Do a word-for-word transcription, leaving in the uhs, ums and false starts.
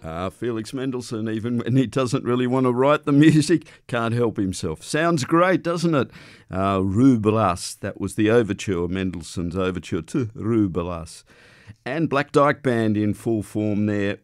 Ah, Felix Mendelssohn, even when he doesn't really want to write the music, can't help himself. Sounds great, doesn't it? Uh, Rubelas, that was the overture, Mendelssohn's overture to Rubelas. And Black Dyke Band in full form there